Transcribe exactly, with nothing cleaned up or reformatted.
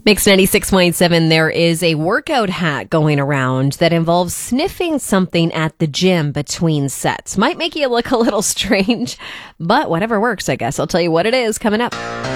Mix ninety-six point seven, there is a workout hack going around that involves sniffing something at the gym between sets. Might make you look a little strange, but whatever works, I guess. I'll tell you what it is coming up.